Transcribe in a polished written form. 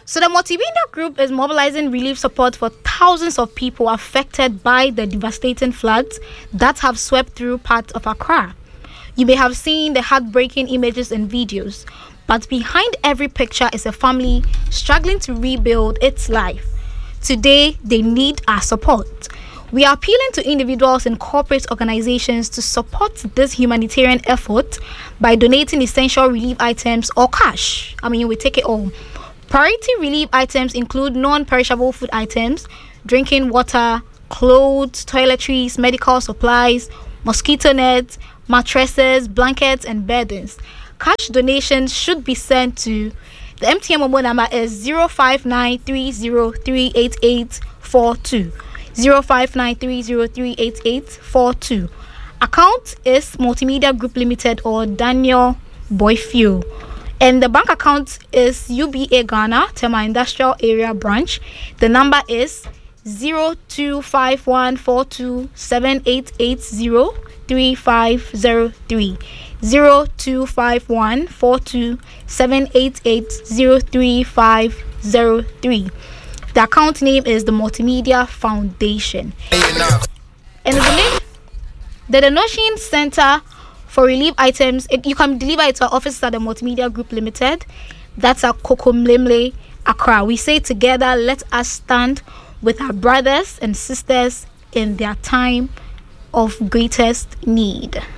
So the Multimedia Group is mobilizing relief support for thousands of people affected by the devastating floods that have swept through parts of Accra. You may have seen the heartbreaking images and videos, but behind every picture is a family struggling to rebuild its life. Today, they need our support. We are appealing to individuals and corporate organizations to support this humanitarian effort by donating essential relief items or cash. We take it all. Priority relief items include non-perishable food items, drinking water, clothes, toiletries, medical supplies, mosquito nets, mattresses, blankets, and beddings. Cash donations should be sent to the MTN mobile number is 05930388842. 05930388842. Account is Multimedia Group Limited or Daniel Boyfield. And the bank account is UBA Ghana, Tema Industrial Area Branch. The number is 02514278803503. 02514278803503. The account name is the Multimedia Foundation. And the donation center for relief items, you can deliver it to our office at the Multimedia Group Limited. That's at Kokomlemle, Accra. We say together, let us stand with our brothers and sisters in their time of greatest need.